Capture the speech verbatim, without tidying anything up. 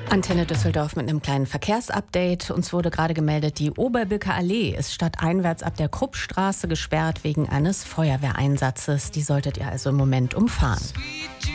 Antenne Düsseldorf mit einem kleinen Verkehrsupdate. Uns wurde gerade gemeldet, die Oberbilker Allee ist stadteinwärts ab der Kruppstraße gesperrt wegen eines Feuerwehreinsatzes. Die solltet ihr also im Moment umfahren.